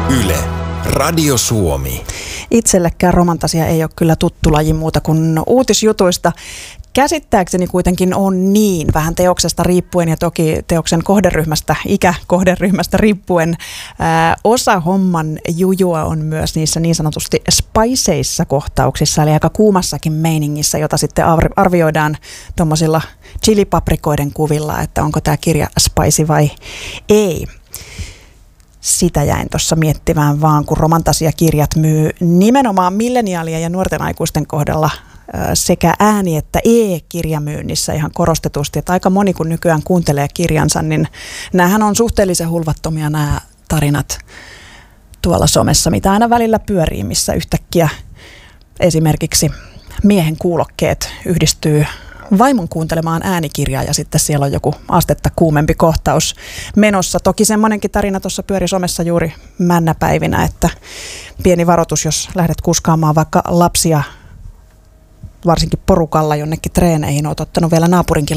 Yle, Radio Suomi. Itsellekään romantasia ei ole kyllä tuttu laji muuta kuin uutisjutuista. Käsittääkseni kuitenkin on niin, vähän teoksesta riippuen ja toki teoksen kohderyhmästä, ikäkohderyhmästä riippuen. Osa homman jujua on myös niissä niin sanotusti spiceissa kohtauksissa, eli aika kuumassakin meiningissä, jota sitten arvioidaan tuommoisilla chilipaprikoiden kuvilla, että onko tämä kirja spicy vai ei. Sitä jäin tuossa miettimään vaan, kun romantasiakirjat myy nimenomaan milleniaalien ja nuorten aikuisten kohdalla sekä ääni- että e-kirjamyynnissä ihan korostetusti. Että aika moni, kun nykyään kuuntelee kirjansa, niin näähän on suhteellisen hulvattomia nämä tarinat tuolla somessa, mitä aina välillä pyörii, missä yhtäkkiä esimerkiksi miehen kuulokkeet yhdistyy vaimon kuuntelemaan äänikirjaa ja sitten siellä on joku astetta kuumempi kohtaus menossa. Toki semmoinenkin tarina tuossa pyöri somessa juuri männäpäivinä, että pieni varoitus, jos lähdet kuskaamaan vaikka lapsia varsinkin porukalla jonnekin treeneihin, oot ottanut vielä naapurinkin